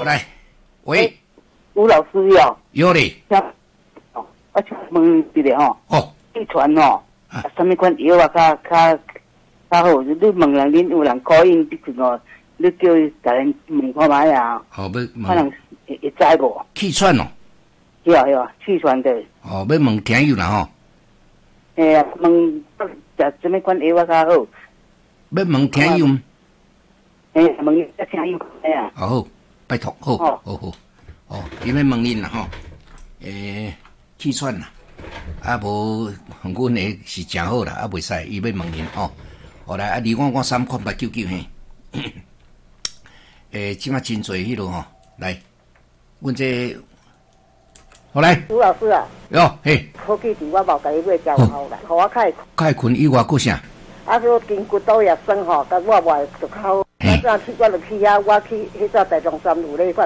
来，喂， 吴老师哟， 有嘞。 我就问一个吼，气喘吼，什么款药啊？较好？你问人，恁有人考因得去哦，你叫伊甲人问看卖啊？ 要可能会知无？ 气喘哦。 对啊，气喘的。 要问听友啦吼。 问食什么款药啊？较好？ 要问听友。 问听友啊。 好，拜托，好。伊要问恁啦吼。气喘啦，无阮个是真好啦，袂使，伊要问恁吼。后来288款899嘿。即马真侪迄落吼，来，阮这，好来。 吴老师啊。 哟，嘿。 科技伫我无甲伊买交好啦，互我较会困以外，搁啥？ 说筋骨都也酸吼，甲我就较好。我去遐，我去迄只大龙山有咧